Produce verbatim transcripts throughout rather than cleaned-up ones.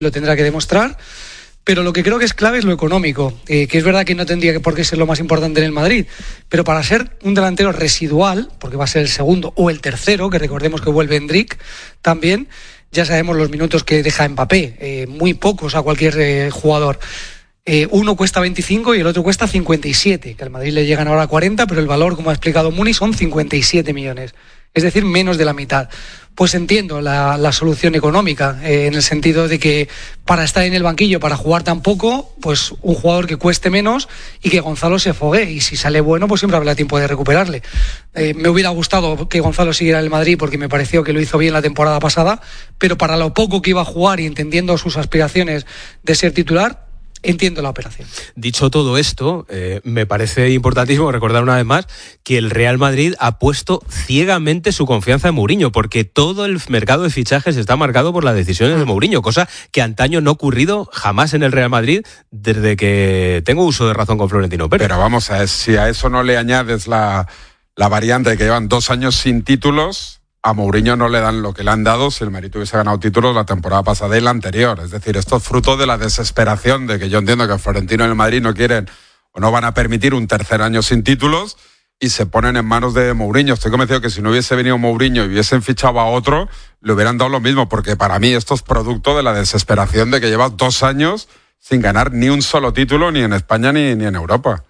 lo tendrá que demostrar. Pero lo que creo que es clave es lo económico, eh, que es verdad que no tendría por qué ser lo más importante en el Madrid, pero para ser un delantero residual, porque va a ser el segundo o el tercero, que recordemos que vuelve Endrick también, ya sabemos los minutos que deja Mbappé, eh, muy pocos a cualquier eh, jugador. Eh, uno cuesta veinticinco y el otro cuesta cincuenta y siete, que al Madrid le llegan ahora a cuarenta, pero el valor, como ha explicado Muni, son cincuenta y siete millones, es decir, menos de la mitad. Pues entiendo la, la solución económica, eh, en el sentido de que para estar en el banquillo, para jugar tan poco, pues un jugador que cueste menos y que Gonzalo se fogue, y si sale bueno, pues siempre habrá tiempo de recuperarle. Eh, me hubiera gustado que Gonzalo siguiera en el Madrid porque me pareció que lo hizo bien la temporada pasada, pero para lo poco que iba a jugar y entendiendo sus aspiraciones de ser titular, entiendo la operación. Dicho todo esto, eh, me parece importantísimo recordar una vez más que el Real Madrid ha puesto ciegamente su confianza en Mourinho, porque todo el mercado de fichajes está marcado por las decisiones de Mourinho, cosa que antaño no ha ocurrido jamás en el Real Madrid desde que tengo uso de razón con Florentino Pérez. Pero vamos, a ver, si a eso no le añades la, la variante de que llevan dos años sin títulos, a Mourinho no le dan lo que le han dado si el Madrid hubiese ganado títulos la temporada pasada y la anterior. Es decir, esto es fruto de la desesperación de que yo entiendo que Florentino y el Madrid no quieren o no van a permitir un tercer año sin títulos y se ponen en manos de Mourinho. Estoy convencido que si no hubiese venido Mourinho y hubiesen fichado a otro, le hubieran dado lo mismo, porque para mí esto es producto de la desesperación de que lleva dos años sin ganar ni un solo título, ni en España ni, ni en Europa.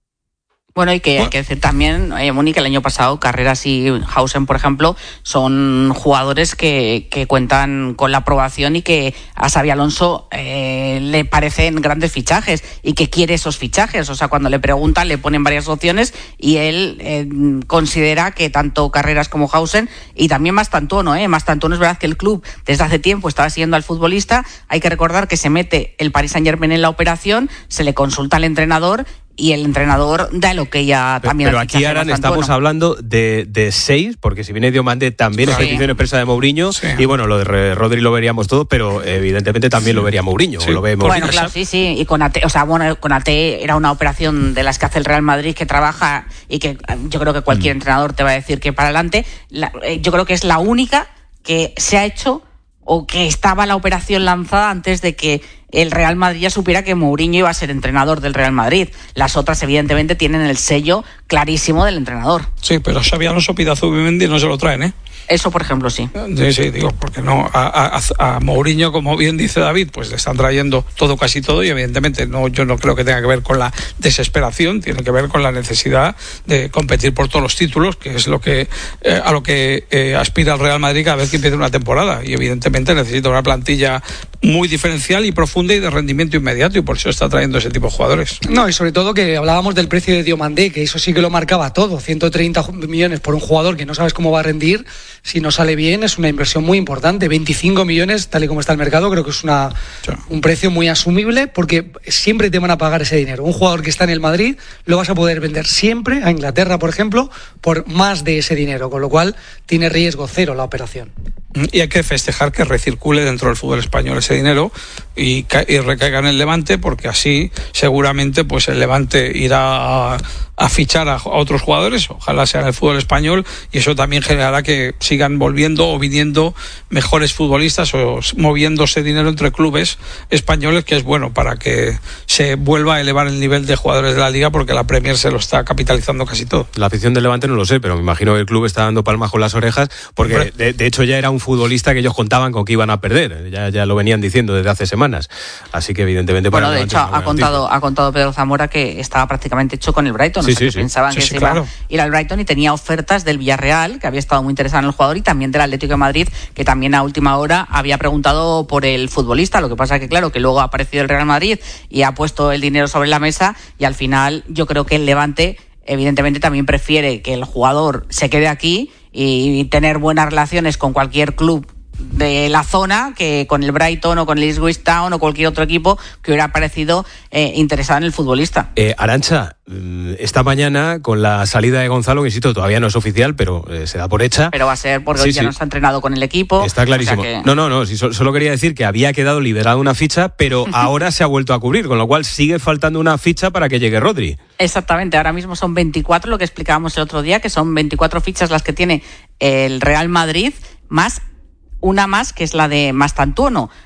Bueno, y que hay que decir también, eh, Mónica, el año pasado Carreras y Hausen, por ejemplo, son jugadores que, que cuentan con la aprobación y que a Xabi Alonso eh, le parecen grandes fichajes y que quiere esos fichajes. O sea, cuando le preguntan le ponen varias opciones y él eh, considera que tanto Carreras como Hausen, y también Mastantuono, ¿eh? Mastantuono es verdad que el club desde hace tiempo estaba siguiendo al futbolista. Hay que recordar que se mete el Paris Saint-Germain en la operación, se le consulta al entrenador y el entrenador da el ok ya también. Pero aquí, Aran, estamos hablando de, de seis, porque si viene Diomande también es sí. petición expresa de Mourinho, sí. Y bueno, lo de Rodri lo veríamos todo, pero evidentemente también sí. lo vería Mourinho, sí. o lo ve Mourinho. Bueno, claro, sí, sí, y con Ate, o sea, bueno, con Ate era una operación de las que hace el Real Madrid, que trabaja y que yo creo que cualquier mm. entrenador te va a decir que para adelante. La, eh, yo creo que es la única que se ha hecho o que estaba la operación lanzada antes de que el Real Madrid ya supiera que Mourinho iba a ser entrenador del Real Madrid. Las otras, evidentemente, tienen el sello clarísimo del entrenador. Sí, pero Xabi Alonso pide a Zubimendi y no se lo traen, ¿eh? Eso, por ejemplo, sí. Sí, sí, digo, porque no, a, a, a Mourinho, como bien dice David, pues le están trayendo todo, casi todo, y evidentemente no, yo no creo que tenga que ver con la desesperación, tiene que ver con la necesidad de competir por todos los títulos, que es lo que eh, a lo que eh, aspira el Real Madrid cada vez que empiece una temporada, y evidentemente necesita una plantilla muy diferencial y profunda y de rendimiento inmediato, y por eso está trayendo ese tipo de jugadores. No, y sobre todo que hablábamos del precio de Diomandé, que eso sí que lo marcaba todo, ciento treinta millones por un jugador que no sabes cómo va a rendir. Si no sale bien, es una inversión muy importante. veinticinco millones, tal y como está el mercado, creo que es una, sí. un precio muy asumible, porque siempre te van a pagar ese dinero. Un jugador que está en el Madrid lo vas a poder vender siempre a Inglaterra, por ejemplo, por más de ese dinero, con lo cual tiene riesgo cero la operación. Y hay que festejar que recircule dentro del fútbol español ese dinero y, ca- y recaiga en el Levante, porque así seguramente pues el Levante irá a, a fichar a, a otros jugadores, ojalá sea en el fútbol español, y eso también generará que sigan volviendo o viniendo mejores futbolistas o moviéndose dinero entre clubes españoles, que es bueno para que se vuelva a elevar el nivel de jugadores de la liga, porque la Premier se lo está capitalizando casi todo. La afición del Levante no lo sé, pero me imagino que el club está dando palmas con las orejas, porque de, de hecho ya era un futbolista que ellos contaban con que iban a perder, ya, ya lo venían diciendo desde hace semanas, así que evidentemente bueno, para de hecho ha contado, ha contado Pedro Zamora que estaba prácticamente hecho con el Brighton, sí, o sea, sí, que sí. pensaban sí, que sí, se claro. iba a ir al Brighton, y tenía ofertas del Villarreal, que había estado muy interesado en el jugador, y también del Atlético de Madrid, que también a última hora había preguntado por el futbolista. Lo que pasa que claro, que luego ha aparecido el Real Madrid y ha puesto el dinero sobre la mesa, y al final yo creo que el Levante evidentemente también prefiere que el jugador se quede aquí y tener buenas relaciones con cualquier club de la zona que con el Brighton o con el Ipswich Town o cualquier otro equipo que hubiera parecido eh, interesado en el futbolista. Eh, Arantxa, esta mañana con la salida de Gonzalo, que insisto, todavía no es oficial, pero eh, se da por hecha. Pero va a ser porque sí, hoy ya sí. no se ha entrenado con el equipo. Está clarísimo. O sea que... No, no, no, sí, solo quería decir que había quedado liberada una ficha, pero ahora se ha vuelto a cubrir, con lo cual sigue faltando una ficha para que llegue Rodri. Exactamente, ahora mismo son veinticuatro, lo que explicábamos el otro día, que son veinticuatro fichas las que tiene el Real Madrid, más una más, que es la de Mastantuono.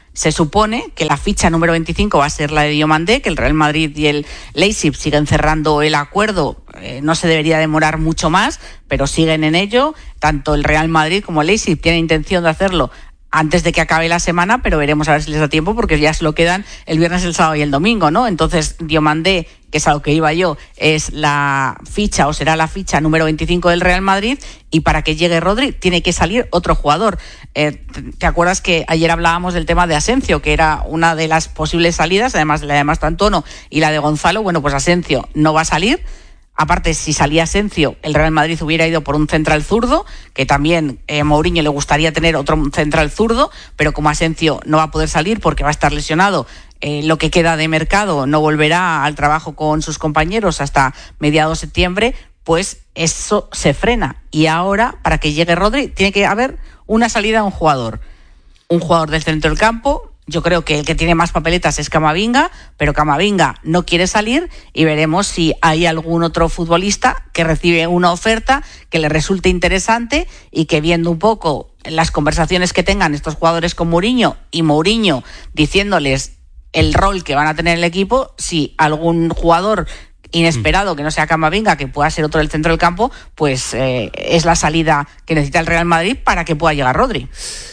Se supone que la ficha número veinticinco va a ser la de Diomandé, que el Real Madrid y el Leipzig siguen cerrando el acuerdo. Eh, no se debería demorar mucho más, pero siguen en ello. Tanto el Real Madrid como el Leipzig tienen intención de hacerlo antes de que acabe la semana, pero veremos a ver si les da tiempo, porque ya se lo quedan el viernes, el sábado y el domingo, ¿no? Entonces, Diomandé, que es a lo que iba yo, es la ficha o será la ficha número veinticinco del Real Madrid, y para que llegue Rodri tiene que salir otro jugador. Eh, ¿Te acuerdas que ayer hablábamos del tema de Asensio, que era una de las posibles salidas, además de la de Mastantuono y la de Gonzalo? Bueno, pues Asensio no va a salir. Aparte, si salía Asensio, el Real Madrid hubiera ido por un central zurdo, que también eh, Mourinho le gustaría tener otro central zurdo, pero como Asensio no va a poder salir porque va a estar lesionado, eh, lo que queda de mercado no volverá al trabajo con sus compañeros hasta mediados de septiembre, pues eso se frena. Y ahora, para que llegue Rodri, tiene que haber una salida a un jugador. Un jugador del centro del campo. Yo creo que el que tiene más papeletas es Camavinga, pero Camavinga no quiere salir, y veremos si hay algún otro futbolista que recibe una oferta que le resulte interesante y que, viendo un poco las conversaciones que tengan estos jugadores con Mourinho y Mourinho diciéndoles el rol que van a tener en el equipo, si algún jugador inesperado que no sea Camavinga, que pueda ser otro del centro del campo, pues eh, es la salida que necesita el Real Madrid para que pueda llegar Rodri.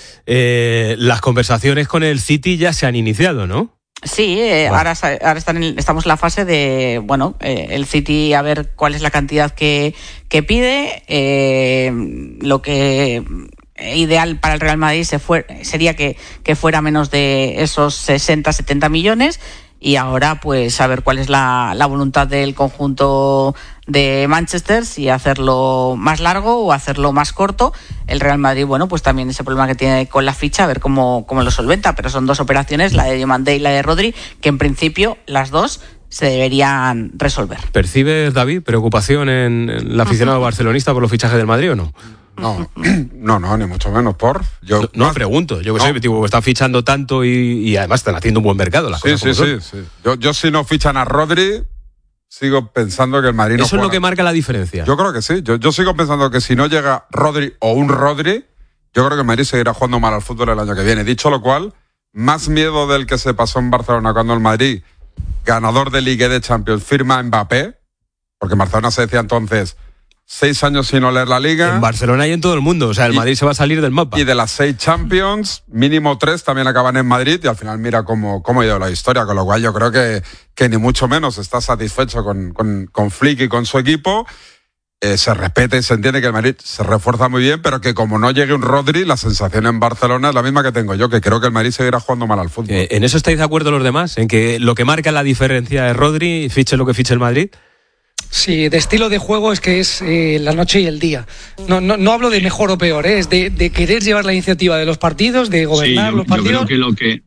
Eh, las conversaciones con el City ya se han iniciado, ¿no? Sí, eh, bueno. ahora, ahora están en, estamos en la fase de, bueno, eh, el City a ver cuál es la cantidad que, que pide. Eh, lo que ideal para el Real Madrid se fue, sería que, que fuera menos de esos sesenta, setenta millones. Y ahora, pues, a ver cuál es la, la voluntad del conjunto de Manchester, si hacerlo más largo o hacerlo más corto. El Real Madrid, bueno, pues también ese problema que tiene con la ficha, a ver cómo, cómo lo solventa. Pero son dos operaciones, la de Diomandé y la de Rodri, que en principio las dos se deberían resolver. ¿Percibes, David, preocupación en, en el aficionado barcelonista por los fichajes del Madrid o no? No, no, no, ni mucho menos por. Yo no, no pregunto, yo que no. sé, tipo, están fichando tanto y, y además están haciendo un buen mercado. Las sí, cosas sí, como sí, son. sí. Yo, yo si no fichan a Rodri, sigo pensando que el Madrid no Eso juega. es lo que marca la diferencia. Yo creo que sí. Yo, yo sigo pensando que si no llega Rodri o un Rodri, yo creo que el Madrid seguirá jugando mal al fútbol el año que viene. Dicho lo cual, más miedo del que se pasó en Barcelona cuando el Madrid, ganador de Liga y de Champions, firma a Mbappé, porque en Barcelona se decía entonces seis años sin oler la Liga. En Barcelona y en todo el mundo. O sea, el y, Madrid se va a salir del mapa. Y de las seis Champions, mínimo tres también acaban en Madrid, y al final mira cómo, cómo ha ido la historia, con lo cual yo creo que, que ni mucho menos está satisfecho con, con, con Flick y con su equipo. Eh, se respeta y se entiende que el Madrid se refuerza muy bien, pero que como no llegue un Rodri, la sensación en Barcelona es la misma que tengo yo, que creo que el Madrid seguirá jugando mal al fútbol. Eh, ¿En eso estáis de acuerdo los demás? ¿En que lo que marca la diferencia es Rodri, fiche lo que fiche el Madrid? Sí, de estilo de juego es que es eh, la noche y el día. No, no, no hablo de mejor o peor, ¿eh? Es de, de querer llevar la iniciativa de los partidos, de gobernar sí, yo, los partidos. Yo creo que lo que...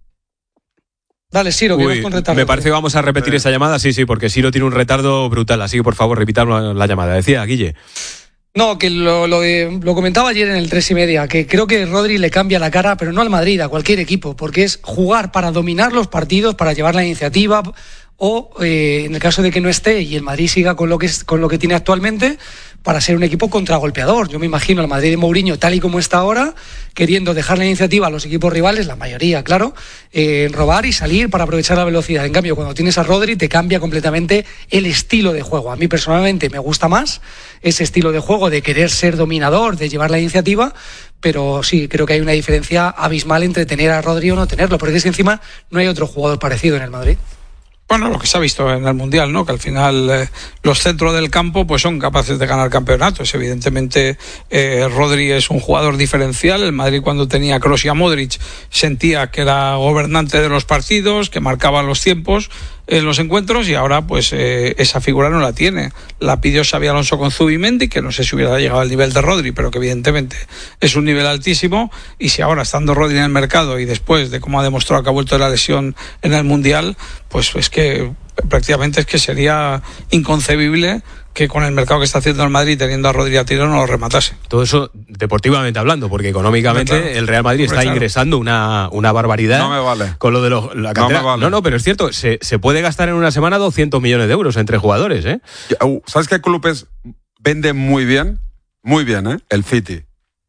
Dale, Siro, que Uy, vas con retardo. me parece que vamos a repetir Sí. esa llamada. Sí, sí, porque Siro tiene un retardo brutal. Así que, por favor, repitamos la, la llamada. Decía, Guille. No, que lo, lo, de, lo comentaba ayer en el tres y media, que creo que Rodri le cambia la cara, pero no al Madrid, a cualquier equipo, porque es jugar para dominar los partidos, para llevar la iniciativa, o eh, en el caso de que no esté y el Madrid siga con lo que es, con lo que tiene actualmente, para ser un equipo contragolpeador. Yo me imagino al Madrid de Mourinho tal y como está ahora, queriendo dejar la iniciativa a los equipos rivales, la mayoría, claro, eh, robar y salir para aprovechar la velocidad. En cambio, cuando tienes a Rodri, te cambia completamente el estilo de juego. A mí personalmente me gusta más ese estilo de juego de querer ser dominador, de llevar la iniciativa, pero sí, creo que hay una diferencia abismal entre tener a Rodri o no tenerlo, porque es que encima no hay otro jugador parecido en el Madrid. Bueno, lo que se ha visto en el Mundial, ¿no? Que al final eh, los centros del campo pues son capaces de ganar campeonatos. Evidentemente, eh, Rodri es un jugador diferencial. El Madrid, cuando tenía a Kroos y a Modric, sentía que era gobernante de los partidos, que marcaba los tiempos en los encuentros, y ahora pues eh, esa figura no la tiene. La pidió Xabi Alonso con Zubimendi, que no sé si hubiera llegado al nivel de Rodri, pero que evidentemente es un nivel altísimo. Y si ahora, estando Rodri en el mercado y después de cómo ha demostrado que ha vuelto de la lesión en el Mundial, pues es que prácticamente es que sería inconcebible que con el mercado que está haciendo el Madrid, teniendo a Rodri a tiro, no lo rematase. Todo eso deportivamente hablando, porque económicamente Claro. el Real Madrid está Claro. ingresando una, una barbaridad. No me vale. Con lo de los, la No cantera. me vale. No, no, pero es cierto, se, se puede gastar en una semana doscientos millones de euros entre jugadores, ¿eh? ¿Sabes qué clubes venden muy bien? Muy bien, ¿eh? El City.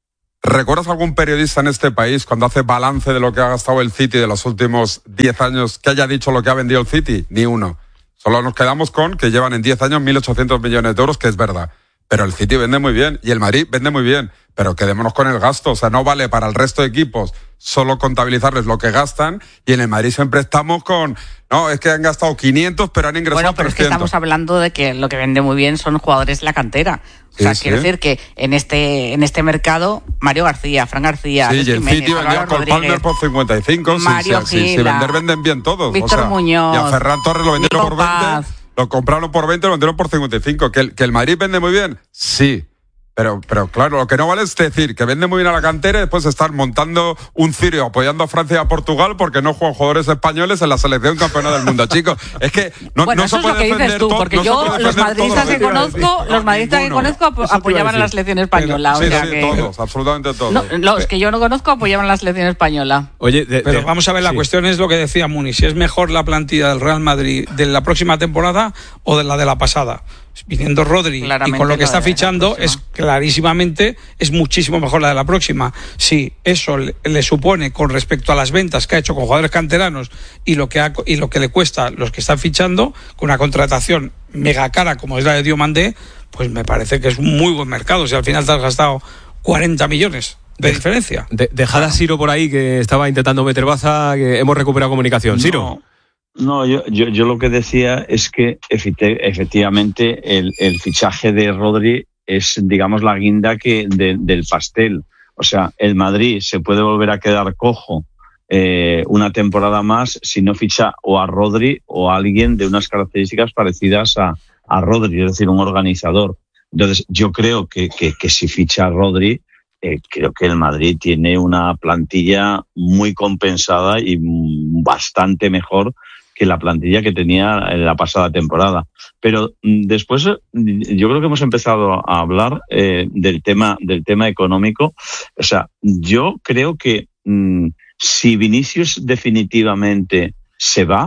¿Recuerdas algún periodista en este país cuando hace balance de lo que ha gastado el City de los últimos diez años que haya dicho lo que ha vendido el City? Ni uno. Solo nos quedamos con que llevan en diez años mil ochocientos millones de euros, que es verdad. Pero el City vende muy bien y el Madrid vende muy bien. Pero quedémonos con el gasto. O sea, no vale para el resto de equipos solo contabilizarles lo que gastan, y en el Madrid siempre estamos con... No, es que han gastado quinientos, pero han ingresado bueno, pero trescientos. Es que estamos hablando de que lo que vende muy bien son jugadores de la cantera. O sea, sí, quiero sí. decir que en este en este mercado, Mario García, Fran García, sí, Luis y el Jiménez, City vendía a Cole Palmer por cincuenta y cinco. Mario si, si, si, si vender, venden bien todos. Víctor o sea, Muñoz, y a Ferran Torres lo vendieron Nico por veinte. Paz. Lo compraron por veinte, lo vendieron por cincuenta y cinco. ¿Que el, que el Madrid vende muy bien? Sí. Pero, pero claro, lo que no vale es decir que vende muy bien a la cantera y después estar montando un cirio apoyando a Francia y a Portugal porque no juegan jugadores españoles en la selección campeona del mundo, chicos. Es que no, bueno, no eso se es lo puede que dices tú, todo, porque no yo los madridistas que conozco, los madridistas que conozco apoyaban a la selección española. Sí, o sea sí, que... todos, absolutamente todos. No, los que yo no conozco apoyaban a la selección española. Oye, de, pero de, vamos a ver, la sí. cuestión es lo que decía Muni, si es mejor la plantilla del Real Madrid de la próxima temporada o de la de la pasada. Viniendo Rodri Claramente y con lo que está la de la fichando, es clarísimamente es muchísimo mejor la de la próxima. Si eso le, le supone con respecto a las ventas que ha hecho con jugadores canteranos y lo que ha, y lo que le cuesta los que están fichando, con una contratación mega cara como es la de Diomandé, pues me parece que es un muy buen mercado. Si al final te has gastado cuarenta millones de, de diferencia. De, dejad a Siro por ahí, que estaba intentando meter baza, que hemos recuperado comunicación. Siro. No. No, yo, yo, yo lo que decía es que efectivamente el, el fichaje de Rodri es, digamos, la guinda que de, del pastel. O sea, el Madrid se puede volver a quedar cojo eh, una temporada más si no ficha o a Rodri o a alguien de unas características parecidas a, a Rodri, es decir, un organizador. Entonces, yo creo que, que, que si ficha a Rodri, eh, creo que el Madrid tiene una plantilla muy compensada y bastante mejor que la plantilla que tenía en la pasada temporada. Pero después yo creo que hemos empezado a hablar eh, del tema del tema económico. O sea, yo creo que mmm, si Vinicius definitivamente se va,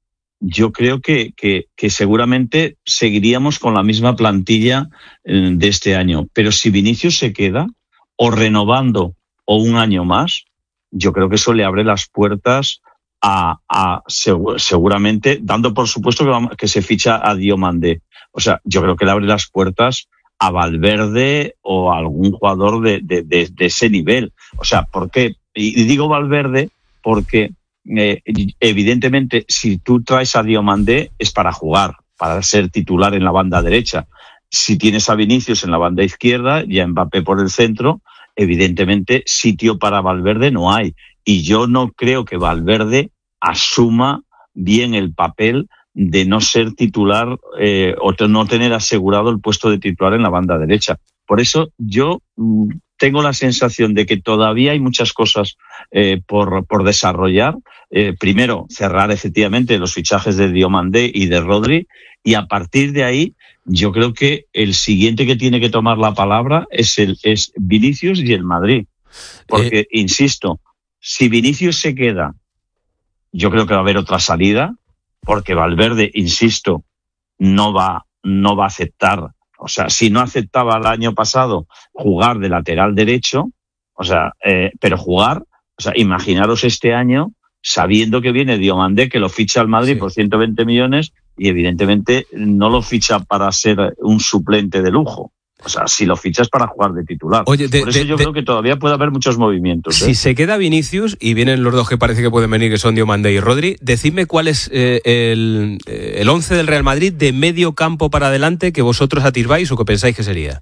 yo creo que, que, que seguramente seguiríamos con la misma plantilla eh, de este año. Pero si Vinicius se queda, o renovando o un año más, yo creo que eso le abre las puertas A, a seguramente, dando por supuesto que, vamos, que se ficha a Diomandé. O sea, yo creo que le abre las puertas a Valverde o a algún jugador de, de, de, de ese nivel. O sea, ¿por qué? Y digo Valverde porque eh, evidentemente si tú traes a Diomandé es para jugar, para ser titular en la banda derecha. Si tienes a Vinicius en la banda izquierda y a Mbappé por el centro, evidentemente sitio para Valverde no hay. Y yo no creo que Valverde asuma bien el papel de no ser titular eh, o no tener asegurado el puesto de titular en la banda derecha. Por eso yo mm, tengo la sensación de que todavía hay muchas cosas eh, por, por desarrollar. Eh, primero, cerrar efectivamente los fichajes de Diomandé y de Rodri, y a partir de ahí yo creo que el siguiente que tiene que tomar la palabra es, el, es Vinicius y el Madrid. Porque, eh... insisto, si Vinicius se queda, yo creo que va a haber otra salida, porque Valverde, insisto, no va, no va a aceptar. O sea, si no aceptaba el año pasado jugar de lateral derecho, o sea, eh, pero jugar, o sea, imaginaros este año sabiendo que viene Diomandé, que lo ficha al Madrid sí. por ciento veinte millones, y evidentemente no lo ficha para ser un suplente de lujo. O sea, si lo fichas para jugar de titular. Oye, de, Por eso de, yo de, creo que todavía puede haber muchos movimientos. ¿eh? Si se queda Vinicius y vienen los dos que parece que pueden venir, que son Diomandé y Rodri, decidme cuál es eh, el, el once del Real Madrid de medio campo para adelante que vosotros atisbáis o que pensáis que sería.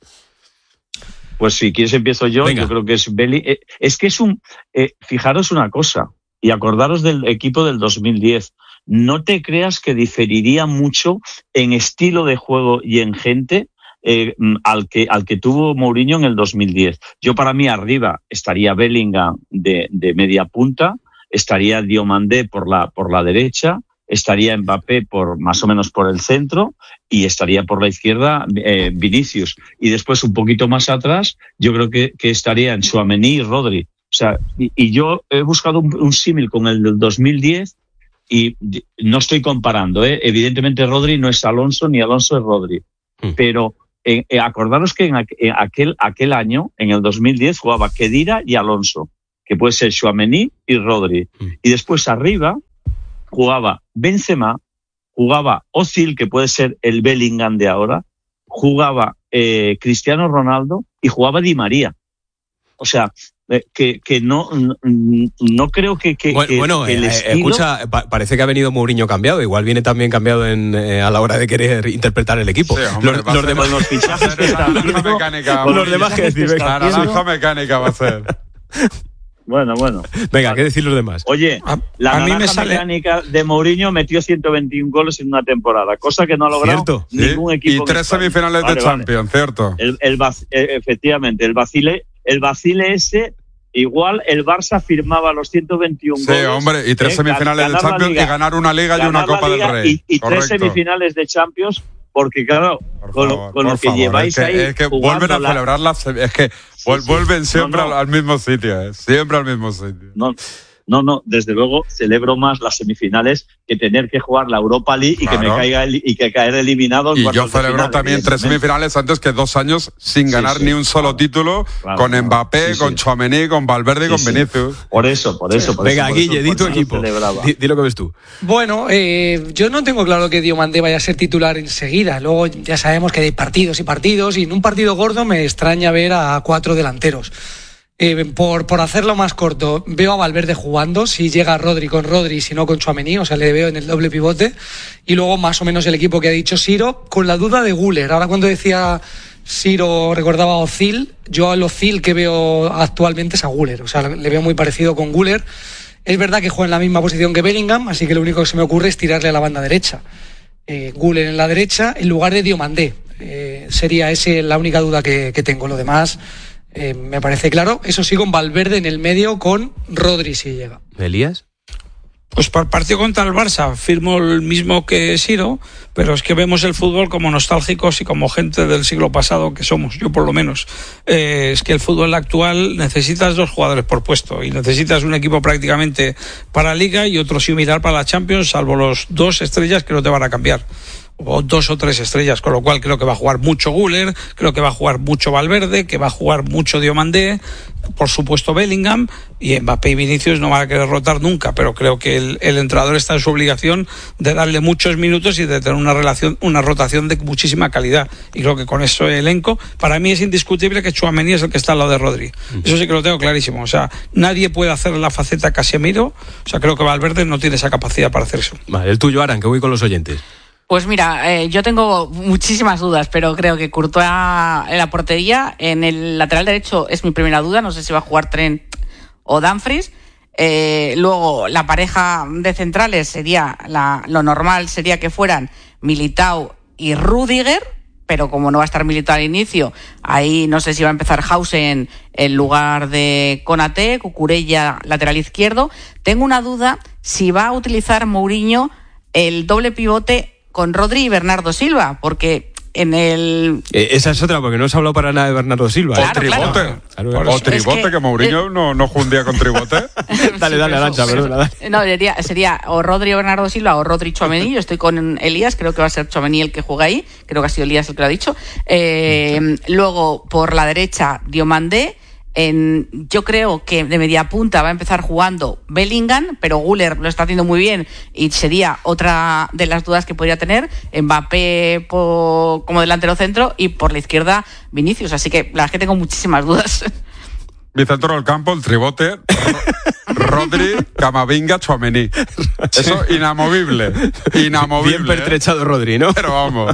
Pues si quieres empiezo yo. Venga. Yo creo que es Belly. Eh, es que es un... Eh, fijaros una cosa, y acordaros del equipo del dos mil diez. No te creas que diferiría mucho en estilo de juego y en gente eh, al que al que tuvo Mourinho en el dos mil diez. Yo para mí arriba estaría Bellingham de, de media punta, estaría Diomandé por la por la derecha, estaría Mbappé por más o menos por el centro y estaría por la izquierda eh, Vinicius. Y después un poquito más atrás yo creo que, que estarían Tchouaméni y Rodri. O sea, y, y yo he buscado un, un símil con el del dos mil diez y no estoy comparando, ¿eh? Evidentemente Rodri no es Alonso ni Alonso es Rodri, mm. pero eh, eh, acordaros que en, aqu- en aquel, aquel año, en el dos mil diez, jugaba Khedira y Alonso, que puede ser Tchouaméni y Rodri. Mm. Y después arriba jugaba Benzema, jugaba Özil, que puede ser el Bellingham de ahora, jugaba eh, Cristiano Ronaldo y jugaba Di María. O sea, eh, que, que no, no, no creo que, que, Bueno, que, bueno, que el eh, estilo... escucha, pa- parece que ha venido Mourinho cambiado, igual viene también cambiado en, eh, a la hora de querer interpretar el equipo. Sí, hombre, los, va a los ser- demás, Con los fichajes que está Naranja haciendo, mecánica. con los demás que decir, fichajes venga. está haciendo- Naranja mecánica va a ser. Bueno, bueno. venga, ¿qué decir los demás? Oye, A- la a mí me naranja sale- mecánica de Mourinho metió ciento veintiún goles en una temporada, cosa que no ha logrado Cierto, Sí, ningún equipo. y en tres España. semifinales Vale, de vale. Champions, ¿cierto? El, el vac- eh, efectivamente, el vacile, el vacile ese, igual el Barça firmaba los ciento veintiún Sí, goles. hombre, y tres eh, semifinales de ganar la Champions Liga, y ganar una Liga y una ganar la Copa Liga del Rey. Y, y tres Correcto. semifinales de Champions, porque claro, Por con, lo- favor, con lo por que favor, lleváis es que, ahí. es que jugando vuelven a la- celebrar las sem- es que vuel- sí. vuelven siempre No, no. Al, al mismo sitio, eh, siempre al mismo sitio. No, no, no, desde luego celebro más las semifinales que tener que jugar la Europa League y que Claro. me caiga el- y que caer eliminado en Y yo cuartos de celebro final, también tres evidentemente. semifinales antes que dos años sin Sí, ganar sí, ni un solo claro. título Claro, con claro. Mbappé, Sí, con sí. Tchouaméni, con Valverde y Sí, con sí. Vinicius. Por eso, por eso. Por Venga, eso, por Guille, eso, di por tu eso equipo. celebraba. Di, di lo que ves tú. Bueno, eh, yo no tengo claro que Diomandé vaya a ser titular enseguida. Luego ya sabemos que hay partidos y partidos, y en un partido gordo me extraña ver a cuatro delanteros. Eh, por, por hacerlo más corto, veo a Valverde jugando, si llega Rodri con Rodri, si no con Tchouaméni, o sea, le veo en el doble pivote. Y luego más o menos el equipo que ha dicho Siro, con la duda de Güler. Ahora cuando decía Siro, recordaba a Özil, yo al Özil que veo actualmente es a Güler, o sea, le veo muy parecido con Güler. Es verdad que juega en la misma posición que Bellingham, así que lo único que se me ocurre es tirarle a la banda derecha. Eh, Güler en la derecha en lugar de Diomandé. Eh, sería esa la única duda que, que tengo. Lo demás eh, me parece claro. Eso sí, con Valverde en el medio, con Rodri si llega. ¿Elías? Pues para el partido contra el Barça firmo el mismo que Siro, pero es que vemos el fútbol como nostálgicos y como gente del siglo pasado que somos, yo por lo menos. Eh, es que el fútbol actual necesitas dos jugadores por puesto y necesitas un equipo prácticamente para Liga y otro similar para la Champions, salvo los dos estrellas que no te van a cambiar. O dos o tres estrellas, con lo cual creo que va a jugar mucho Güler, creo que va a jugar mucho Valverde, que va a jugar mucho Diomandé, por supuesto Bellingham, y Mbappé y Vinicius no van a querer rotar nunca, pero creo que el, el entrenador está en su obligación de darle muchos minutos y de tener una relación, una rotación de muchísima calidad, y creo que con eso elenco, para mí es indiscutible que Tchouaméni es el que está al lado de Rodri, eso sí que lo tengo clarísimo, o sea, nadie puede hacer la faceta Casemiro, o sea, creo que Valverde no tiene esa capacidad para hacer eso. Vale, el tuyo, Aran, que voy con los oyentes. Pues mira, eh, yo tengo muchísimas dudas, pero creo que Courtois en la portería, en el lateral derecho es mi primera duda, no sé si va a jugar Trent o Dumfries. Eh, luego la pareja de centrales sería, la, lo normal sería que fueran Militao y Rüdiger, pero como no va a estar Militao al inicio, ahí no sé si va a empezar Hausen en lugar de Konaté, Cucurella lateral izquierdo. Tengo una duda si va a utilizar Mourinho el doble pivote con Rodri y Bernardo Silva, porque en el... Eh, esa es otra, porque no se ha hablado para nada de Bernardo Silva. O ¿eh? Claro, tribote. claro. Claro, O es tribote, Es que- que, Mourinho no, no jugó un día con tribote. Dale, dale, Arantxa, pero- perdona, dale. No, sería, sería o Rodri o Bernardo Silva o Rodri Tchouaméni. Yo estoy con Elías, creo que va a ser Tchouaméni el que juega ahí, creo que ha sido Elías el que lo ha dicho. Eh, luego, por la derecha, Diomandé. En, yo creo que de media punta va a empezar jugando Bellingham, pero Güler lo está haciendo muy bien y sería otra de las dudas que podría tener. Mbappé por, como delantero centro y por la izquierda Vinicius. Así que la verdad es que tengo muchísimas dudas. Vicentro del Campo, el tribote, Ro- Rodri, Camavinga, Tchouaméni. Eso inamovible. Inamovible. Bien pertrechado Rodri, ¿no? Pero vamos.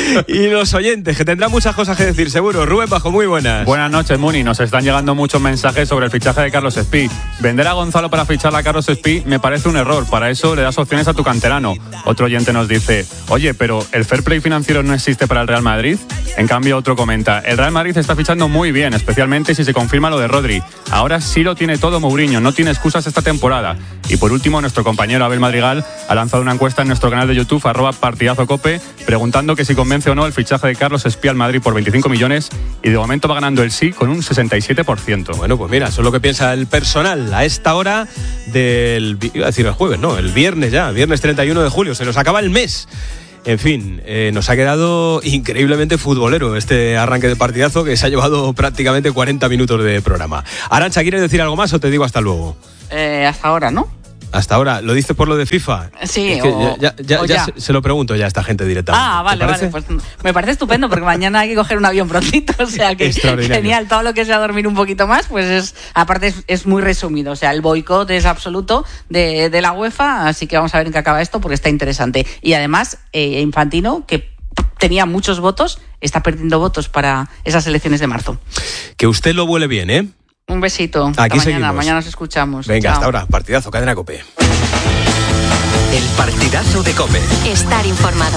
Y los oyentes, que tendrán muchas cosas que decir, seguro. Rubén Bajo, muy buenas. Buenas noches, Muni. Nos están llegando muchos mensajes sobre el fichaje de Carlos Espí. Vender a Gonzalo para fichar a Carlos Espí me parece un error. Para eso le das opciones a tu canterano. Otro oyente nos dice, oye, pero ¿el fair play financiero no existe para el Real Madrid? En cambio, otro comenta, el Real Madrid está fichando muy bien, especialmente si se confirma lo de Rodri. Ahora sí lo tiene todo Mourinho, no tiene excusas esta temporada. Y por último, nuestro compañero Abel Madrigal ha lanzado una encuesta en nuestro canal de YouTube, arroba partidazo cope, preguntando que si convence o no el fichaje de Carlos Espí al Madrid por veinticinco millones, y de momento va ganando el sí con un sesenta y siete por ciento. Bueno, pues mira, eso es lo que piensa el personal a esta hora del... Iba a decir el jueves, no, el viernes ya, viernes treinta y uno de julio, se nos acaba el mes. En fin, eh, nos ha quedado increíblemente futbolero este arranque de partidazo que se ha llevado prácticamente cuarenta minutos de programa. Arantxa, ¿quieres decir algo más o te digo hasta luego? Eh, hasta ahora, ¿no? Hasta ahora, ¿lo dices por lo de FIFA? Sí, es que o, ya, ya, o ya, ya. Se, se lo pregunto ya a esta gente directamente. Ah, vale, vale, pues me parece estupendo porque mañana hay que coger un avión prontito, o sea que genial, todo lo que sea dormir un poquito más, pues es, aparte es, es muy resumido, o sea, el boicot es absoluto de, de la UEFA, así que vamos a ver en qué acaba esto porque está interesante. Y además, eh, Infantino, que tenía muchos votos, está perdiendo votos para esas elecciones de marzo. Que usted lo huele bien, ¿eh? Un besito. Aquí hasta mañana, seguimos. Mañana nos escuchamos. Venga, Chao. hasta ahora. Partidazo, Cadena COPE. El partidazo de COPE. Estar informado.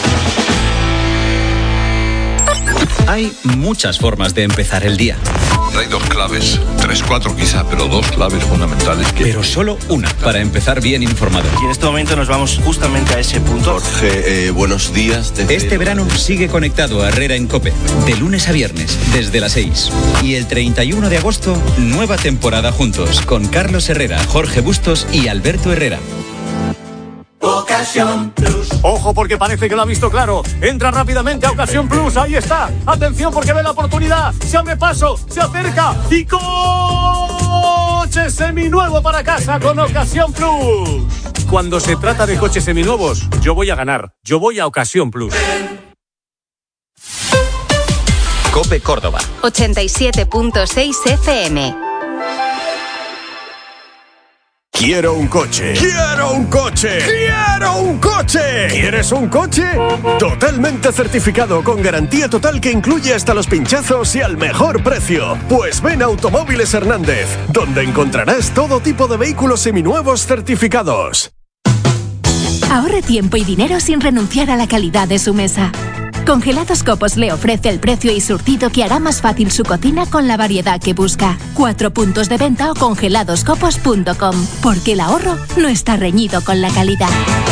Hay muchas formas de empezar el día. Hay dos claves, tres, cuatro quizá, pero dos claves fundamentales. Que... Pero solo una para empezar bien informado. Y en este momento nos vamos justamente a ese punto. Jorge, eh, buenos días. Desde... Este verano sigue conectado a Herrera en COPE, de lunes a viernes, desde las seis. Y el treinta y uno de agosto, nueva temporada juntos, con Carlos Herrera, Jorge Bustos y Alberto Herrera. Ocasión Plus. Ojo porque parece que lo ha visto claro. Entra rápidamente a Ocasión Plus. Ahí está. Atención porque ve la oportunidad. Se abre paso. Se acerca. Y coche seminuevo para casa con Ocasión Plus. Cuando se trata de coches seminuevos, yo voy a ganar. Yo voy a Ocasión Plus. COPE Córdoba. ochenta y siete punto seis F M. Quiero un coche. ¡Quiero un coche! ¡Quiero un coche! ¿Quieres un coche? Totalmente certificado con garantía total que incluye hasta los pinchazos y al mejor precio. Pues ven a Automóviles Hernández, donde encontrarás todo tipo de vehículos seminuevos certificados. Ahorre tiempo y dinero sin renunciar a la calidad de su mesa. Congelados Copos le ofrece el precio y surtido que hará más fácil su cocina con la variedad que busca. Cuatro puntos de venta o congeladoscopos punto com, porque el ahorro no está reñido con la calidad.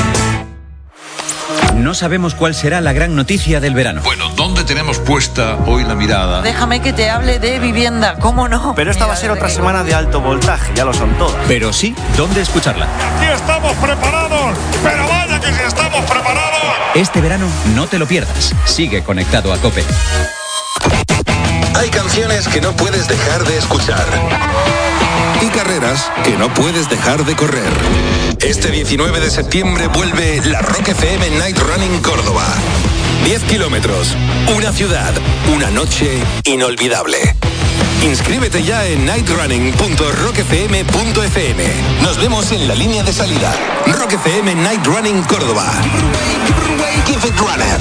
No sabemos cuál será la gran noticia del verano. Bueno, ¿dónde tenemos puesta hoy la mirada? Déjame que te hable de vivienda, ¿cómo no? Pero esta va a ser otra semana de alto voltaje, ya lo son todas. Pero sí, ¿dónde escucharla? ¡Aquí estamos preparados! ¡Pero vaya que sí estamos preparados! Este verano no te lo pierdas. Sigue conectado a COPE. Hay canciones que no puedes dejar de escuchar. Y carreras que no puedes dejar de correr. Este diecinueve de septiembre vuelve la Rock F M Night Running Córdoba. diez kilómetros, una ciudad, una noche inolvidable. Inscríbete ya en night running punto rock f m punto f m. Nos vemos en la línea de salida. Rock F M Night Running Córdoba. Give it runner.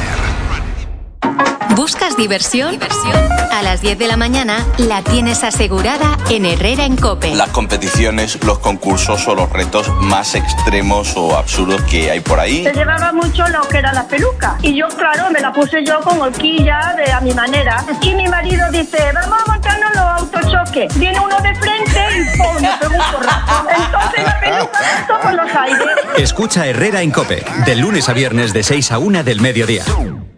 ¿Buscas diversión? ¿Diversión? A las diez de la mañana la tienes asegurada en Herrera en COPE. Las competiciones, los concursos o los retos más extremos o absurdos que hay por ahí. Se llevaba mucho lo que era la peluca. Y yo, claro, me la puse yo con horquilla de a mi manera. Y mi marido dice, vamos a montarnos los autochoques. Viene uno de frente y ¡pum! Me pegó un porrazo. Entonces la peluca saltó por los aires. Escucha Herrera en COPE, de lunes a viernes de seis a una del mediodía.